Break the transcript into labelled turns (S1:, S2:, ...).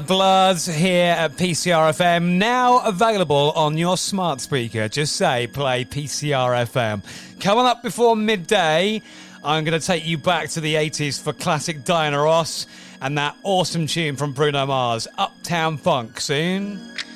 S1: Bloods here at PCR FM, now available on your smart speaker. Just say play PCR FM. Coming up before midday, I'm going to take you back to the 80s for classic Diana Ross and that awesome tune from Bruno Mars, Uptown Funk, soon.